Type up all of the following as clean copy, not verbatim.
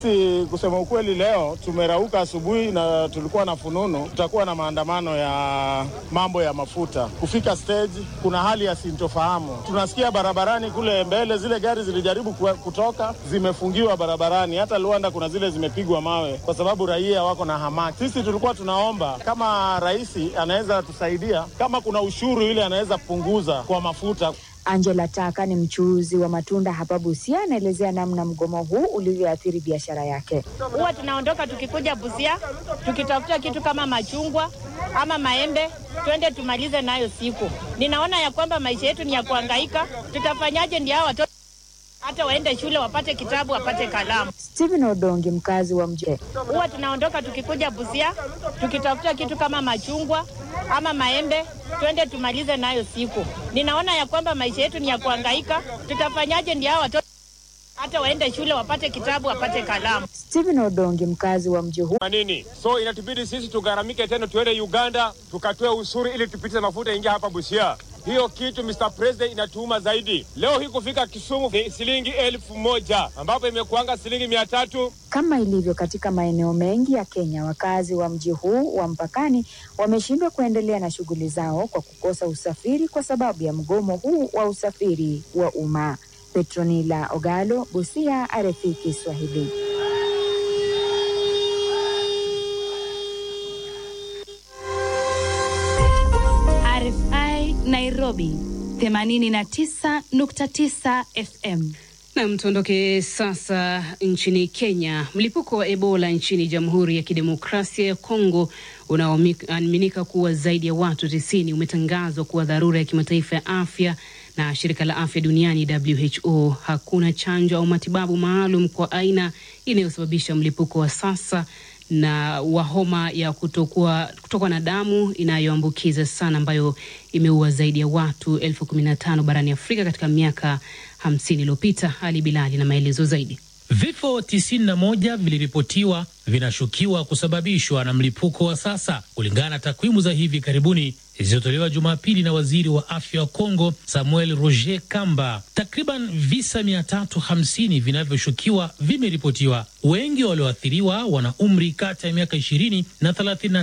Kusema ukweli, leo tumerauka asubuhi na tulikuwa na fununu tutakuwa na maandamano ya mambo ya mafuta. Kufika stage kuna hali ya sintofahamu. Tunasikia barabarani kule mbele zile gari zilijaribu kutoka, zimefungiwa barabarani. Hata Luanda kuna zile zimepigwa mawe kwa sababu raia wako na hamaki. Sisi tulikuwa tunaomba kama rais anaweza tusaidia, kama kuna ushuru ile anaweza punguza kwa mafuta. Angela Taka ni mchuuzi wa matunda hapa Busia, anaelezea namna mgomo huu ulivyoathiri biashara yake. Huwa tunaondoka tukikuja Busia, tukitafuta kitu kama machungwa ama maembe, twende tumalize nayo siku. Ninaona ya kwamba maisha yetu ni ya kuhangaika. Tutafanyaje ndio hao watoto hata waende shule wapate kitabu, wapate kalamu? Steven Odongi, mkazi wa mji. Huwa tunaondoka tukikuja Busia, tukitafuta kitu kama machungwa ama maembe, twende tumalize nayo siku. Ninaona ya kwamba maisha yetu ni ya kuhangaika. Tutafanyaje ndio hao watoto hata waende shule wapate kitabu, wapate kalamu? Steven Odongi, mkazi wa mji huu. So inatubidi sisi tugaramike tena tuende Uganda tukatoe usuru ili tupite mafuta ingia hapa Busia. Hiyo kitu Mr. President inatuuma zaidi. Leo hii kufika Kisumu shilingi 1,000 ambapo imekuanga shilingi 300. Kama ilivyo katika maeneo mengi ya Kenya, wakazi wa mji huu wa mpakani wameshindwa kuendelea na shughuli zao kwa kukosa usafiri kwa sababu ya mgomo huu wa usafiri wa umma. Petronila Ogalo, Busia, RFI Kiswahili. RFI Nairobi 89.9 FM. Na mtuondoke sasa nchini Kenya. Mlipuko wa Ebola nchini Jamhuri ya Kidemokrasia ya Kongo unaoaminika kuwa zaidi ya watu 90 umetangazwa kuwa dharura ya kimataifa ya afya na shirika la afya duniani WHO. Hakuna chanjo au matibabu maalum kwa aina inayosababisha mlipuko wa sasa na wa homa ya kutokwa na damu inayoambukiza sana ambayo imeua zaidi ya watu 15,000 barani Afrika katika miaka 50 iliyopita. Ali Bilali na maelezo zaidi. Vifo 91 viliripotiwa vinashukiwa kusababishwa na mlipuko wa sasa, kulingana na takwimu za hivi karibuni zilizotolewa Jumapili na waziri wa afya wa Kongo Samuel Roger Kamba. Takriban visa 350 vinavyoshukiwa vimeripotiwa. Wengi walioathiriwa wana umri kati ya miaka 20 na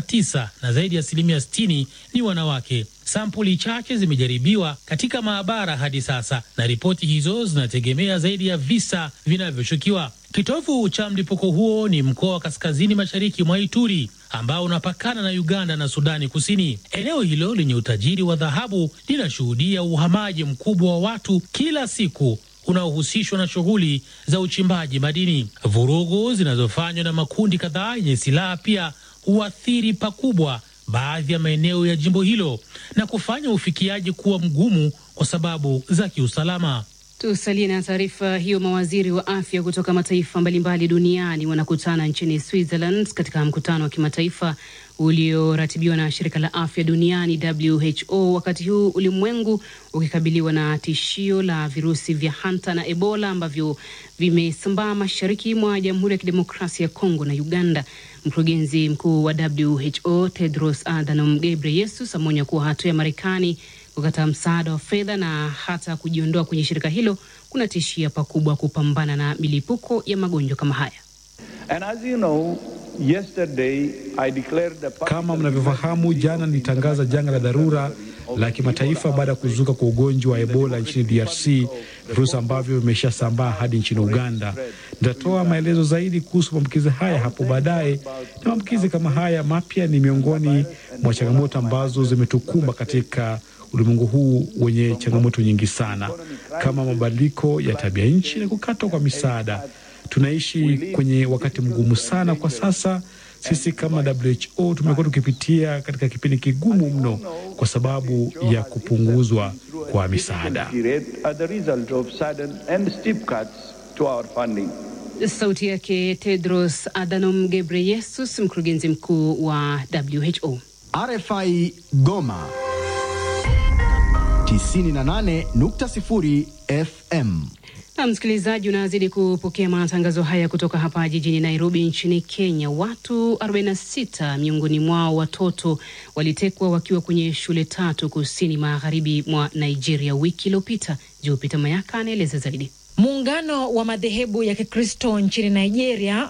39 na zaidi ya 60% ni wanawake. Sampuli chache zimejaribiwa katika maabara hadi sasa na ripoti hizo zinategemea zaidi ya visa vinavyoshukiwa. Kitovu cha mlipuko huo ni mkoa wa kaskazini mashariki mwa Ituri ambao unapakana na Uganda na Sudani Kusini. Eneo hilo lenye utajiri wa dhahabu linashuhudia uhamaji mkubwa wa watu kila siku unaohusishwa na shughuli za uchimbaji madini. Vurugu zinazofanywa na makundi kadhaa yenye silaha pia huathiri pakubwa baadhi ya maeneo ya jimbo hilo na kufanya ufikiaji kuwa mgumu kwa sababu za kiusalama. Tusalie na taarifa hiyo. Mawaziri wa afya kutoka mataifa mbalimbali duniani wanakutana nchini Switzerland katika mkutano wa kimataifa ulioratibiwa na shirika la afya duniani WHO, wakati huu ulimwengu ukikabiliwa na tishio la virusi vya Hanta na Ebola ambavyo vimesambaa mashariki mwa Jamhuri ya Kidemokrasia ya Kongo na Uganda. Mkurugenzi mkuu wa WHO Tedros Adhanom Ghebreyesus ameonya kuwa hatua ya Marekani kukata msaada wa fedha na hata kujiondoa kwenye shirika hilo kunatishia pakubwa kupambana na milipuko ya magonjwa kama haya. And as you know, yesterday I declared the... Kama mnavyofahamu, jana nilitangaza janga la dharura la kimataifa baada ya kuzuka kwa ugonjwa wa Ebola nchini DRC, virusi ambavyo vimeshasambaa hadi nchini Uganda. Nitatoa maelezo zaidi kuhusu maambukizi haya hapo baadaye. Na maambukizi kama haya mapya ni miongoni mwa changamoto ambazo zimetukumba katika ulimwengu huu wenye changamoto nyingi sana, kama mabadiliko ya tabia nchi na kukatwa kwa misaada. Tunaishi kwenye wakati mgumu sana kwa sasa. Sisi kama WHO tumekuwa tukipitia katika kipindi kigumu mno kwa sababu ya kupunguzwa kwa misaada. Sauti yake Tedros Adhanom Ghebreyesus, mkurugenzi mkuu wa WHO. RFI Goma 98.0 FM. Na msikilizaji, unazidi kupokea matangazo haya kutoka hapa jijini Nairobi nchini Kenya. Watu 46 miongoni mwao watoto walitekwa wakiwa kwenye shule 3 kusini magharibi mwa Nigeria wiki iliyopita. Jupiter Mayaka anaeleza zaidi. Muungano wa madhehebu ya Kikristo nchini Nigeria